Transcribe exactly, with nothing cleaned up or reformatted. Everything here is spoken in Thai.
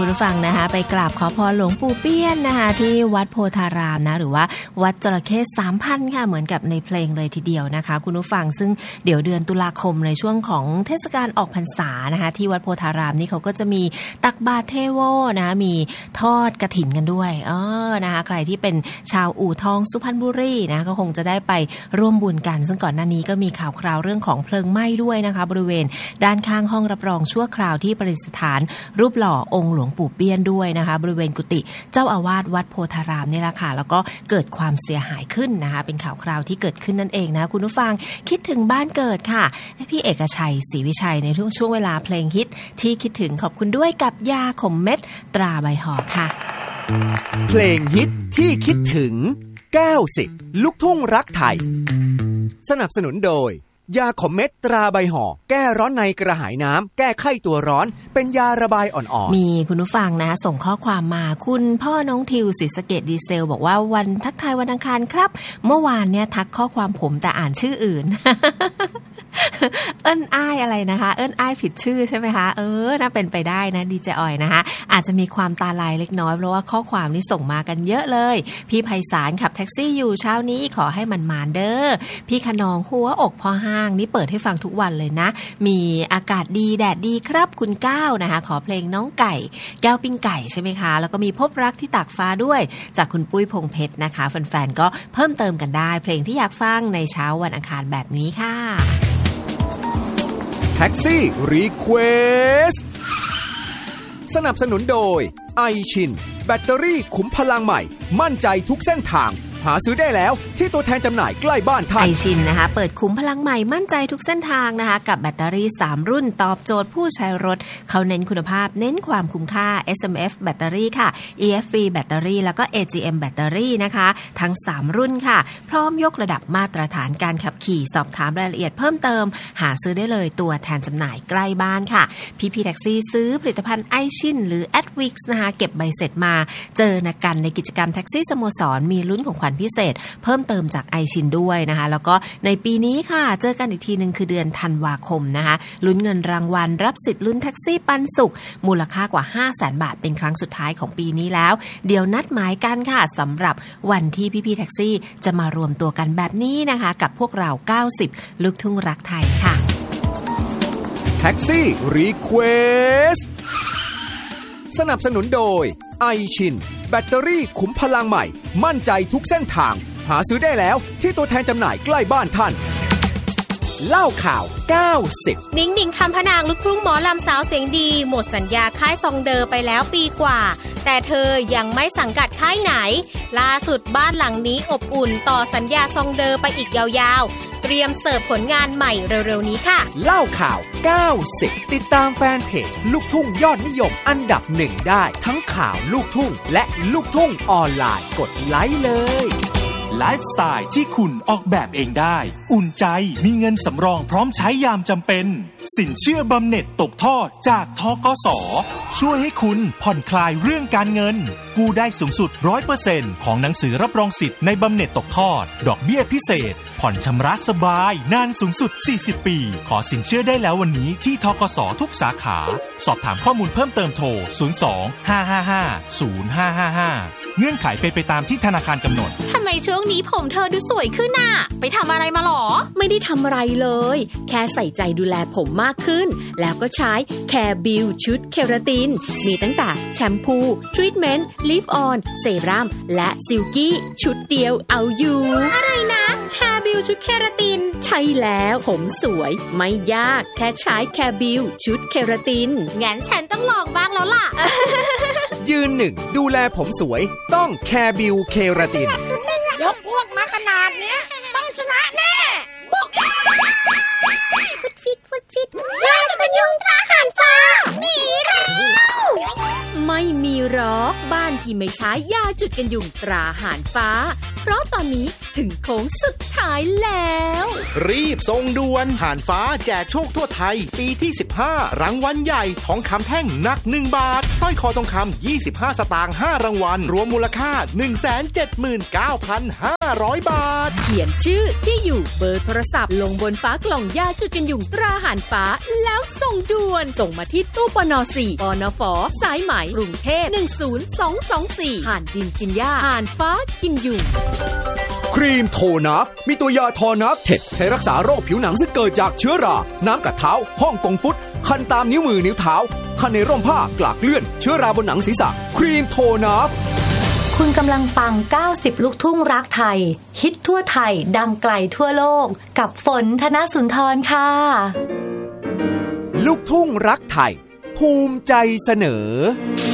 คุณผู้ฟังนะคะไปกราบขอพรหลวงปู่เปี้ยนนะคะที่วัดโพธารามนะหรือว่าวัดจระเข้ สามพัน ค่ะเหมือนกับในเพลงเลยทีเดียวนะคะคุณผู้ฟังซึ่งเดี๋ยวเดือนตุลาคมในช่วงของเทศกาลออกพรรษานะคะที่วัดโพธารามนี่เขาก็จะมีตักบาตรเทโวนะมีทอดกฐินกันด้วยเออนะคะใครที่เป็นชาวอู่ทองสุพรรณบุรีนะก็คงจะได้ไปร่วมบุญกันซึ่งก่อนหน้านี้ก็มีข่าวคราวเรื่องของเพลิงไหม้ด้วยนะคะบริเวณด้านข้างห้องรับรองชั่วคราวที่ประดิษฐานรูปหล่อองค์หลวงปู่เปี้ยนด้วยนะคะบริเวณกุฏิเจ้าอาวาสวัดโพธารามนี่แหละค่ะแล้วก็เกิดความเสียหายขึ้นนะคะเป็นข่าวคราวที่เกิดขึ้นนั่นเองนะคุณผู้ฟังคิดถึงบ้านเกิดค่ะพี่เอกชัยศรีวิชัยในทุกช่วงเวลาเพลงฮิตที่คิดถึงขอบคุณด้วยกับยาขมเม็ดตราใบห่อค่ะเพลงฮิตที่คิดถึงเก้าสิบลูกทุ่งรักไทยสนับสนุนโดยยาขมเม็ดตราใบห่อแก้ร้อนในกระหายน้ำแก้ไข้ตัวร้อนเป็นยาระบายอ่อนๆมีคุณผู้ฟังนะส่งข้อความมาคุณพ่อน้องทิวศรีสะเกษดีเซลบอกว่าวันทักทายวันอังคารครับเมื่อวานเนี่ยทักข้อความผมแต่อ่านชื่ออื่น เอิ้นอ้ายอะไรนะคะเอิ้นอ้ายผิดชื่อใช่ไหมคะเออน่าเป็นไปได้นะดีเจออยนะคะอาจจะมีความตาลายเล็กน้อยเพราะว่าข้อความนี้ส่งมากันเยอะเลยพี่ไพศาลขับแท็กซี่อยู่เช้านี้ขอให้มันมานเด้อพี่ขนองหัวอกพ่อห้างนี่เปิดให้ฟังทุกวันเลยนะมีอากาศดีแดดดีครับคุณก้าวนะคะขอเพลงน้องไก่แก้วปิ้งไก่ใช่ไหมคะแล้วก็มีพบรักที่ตากฟ้าด้วยจากคุณปุ้ยพงเพชรนะคะแฟนๆก็เพิ่มเติมกันได้เพลงที่อยากฟังในเช้าวันอังคารแบบนี้ค่ะแท็กซี่รีเควสสนับสนุนโดยไอชินแบตเตอรี่ขุมพลังใหม่มั่นใจทุกเส้นทางหาซื้อได้แล้วที่ตัวแทนจำหน่ายใกล้บ้านท่านไอชินนะคะเปิดขุมพลังใหม่มั่นใจทุกเส้นทางนะคะกับแบตเตอรี่สามรุ่นตอบโจทย์ผู้ใช้รถเขาเน้นคุณภาพเน้นความคุ้มค่า เอส เอ็ม เอฟ แบตเตอรี่ค่ะ อี เอฟ วี แบตเตอรี่แล้วก็ เอ จี เอ็ม แบตเตอรี่นะคะทั้งสามรุ่นค่ะพร้อมยกระดับมาตรฐานการขับขี่สอบถามรายละเอียดเพิ่มเติมหาซื้อได้เลยตัวแทนจำหน่ายใกล้บ้านค่ะพี่พี่แท็กซี่ซื้อผลิตภัณฑ์ไอชินหรือ Adwix นะคะเก็บใบเสร็จมาเจอนะกันในกิจกรรมแท็กซี่สโมสรมีลุ้นของขวัญพิเศษเพิ่มเติมจากไอชินด้วยนะคะแล้วก็ในปีนี้ค่ะเจอกันอีกทีนึงคือเดือนธันวาคมนะคะลุ้นเงินรางวัลรับสิทธิ์ลุ้นแท็กซี่ปันสุขมูลค่ากว่า ห้าแสน บาทเป็นครั้งสุดท้ายของปีนี้แล้วเดี๋ยวนัดหมายกันค่ะสำหรับวันที่พี่ๆแท็กซี่จะมารวมตัวกันแบบนี้นะคะกับพวกเราเก้าสิบลูกทุ่งรักไทยค่ะแท็กซี่รีเควสสนับสนุนโดยไอชินแบตเตอรี่ขุมพลังใหม่มั่นใจทุกเส้นทางหาซื้อได้แล้วที่ตัวแทนจำหน่ายใกล้บ้านท่านเล่าข่าวเก้าสิบนิ้งหนิงคำพนางลูกทุ่งหมอลำสาวเสียงดีหมดสัญญาค่ายซองเดอไปแล้วปีกว่าแต่เธอยังไม่สังกัดค่ายไหนล่าสุดบ้านหลังนี้อบอุ่นต่อสัญญาซองเดอไปอีกยาวๆเตรียมเสิร์ฟผลงานใหม่เร็วๆนี้ค่ะเล่าข่าวเก้าสิบติดตามแฟนเพจลูกทุ่งยอดนิยมอันดับหนึ่งได้ทั้งข่าวลูกทุ่งและลูกทุ่งออนไลน์กดไลค์เลยไลฟ์สไตล์ที่คุณออกแบบเองได้อุ่นใจมีเงินสำรองพร้อมใช้ยามจำเป็นสินเชื่อบำเหน็จตกทอดจากธกส.ช่วยให้คุณผ่อนคลายเรื่องการเงินกู้ได้สูงสุด ร้อยเปอร์เซ็นต์ ของหนังสือรับรองสิทธิ์ในบำเหน็จตกทอดดอกเบี้ยพิเศษผ่อนชำระสบายนานสูงสุดสี่สิบปีขอสินเชื่อได้แล้ววันนี้ที่ธกส.ทุกสาขาสอบถามข้อมูลเพิ่มเติมโทรศูนย์ สอง ห้า ห้า ห้า ศูนย์ ห้า ห้า ห้าเงื่อนไขเป็นไปตามที่ธนาคารกำหนดทำไมช่วงนี้ผมเธอดูสวยขึ้นน่ะไปทำอะไรมาหรอไม่ได้ทำอะไรเลยแค่ใส่ใจดูแลผมมากขึ้นแล้วก็ใช้แคร์บิวชุดเคราตินมีตั้งแต่แชมพูทรีทเมนต์ลิฟออนเซรั่มและซิลกี้ชุดเดียวเอาอยู่อะไรนะแคร์บิวชุดเคราตินใช่แล้วผมสวยไม่ยากแค่ใช้แคร์บิวชุดเคราตินงั้นฉันต้องลองบ้างแล้วล่ะยืนหนึ่งดูแลผมสวยต้องแคร์บิวเคราตินยกพวกมาขนาดเนี้ยต้องชนะแน่บุกฟุดฟิตฟุดฟิตยาจะเป็นยุงตราหันฟ้าหนีแล้วไม่มีหรอกบ้านที่ไม่ใช้ยาจุดกันยุงตราหานฟ้าเพราะตอนนี้ถึงโค้งสุดท้ายแล้วรีบส่งด่วนผ่านฟ้าแจกโชคทั่วไทยปีที่สิบห้ารางวัลใหญ่ทองคำแท่งหนักหนึ่งบาทสร้อยคอทองคำยี่สิบห้าสตางค์ห้ารางวัลรวมมูลค่า หนึ่งแสนเจ็ดหมื่นเก้าพันห้าร้อย บาทเขียนชื่อที่อยู่เบอร์โทรศัพท์ลงบนฝากล่องยาจุดกันยุงตราหารฟ้าแล้วส่งด่วนส่งมาที่ตู้ปนสี่ปนฝสายไหมกรุงเทพหนึ่งศูนย์สองสองสี่ห่านดินกินหญ้าห่านฟ้ากินยุงครีมโทนัฟมีตัวยาทอนัฟเทคใช้รักษาโรคผิวหนังซึ่งเกิดจากเชื้อราน้ำกัดเท้าห้องกงฟุตคันตามนิ้วมือนิ้วเท้าคันในร่มผ้ากลากเลื่อนเชื้อราบนหนังศีรษะครีมโทนัฟคุณกำลังฟังเก้าสิบลูกทุ่งรักไทยฮิตทั่วไทยดังไกลทั่วโลกกับฝนธนสุนทรค่ะลูกทุ่งรักไทยภูมิใจเสนอ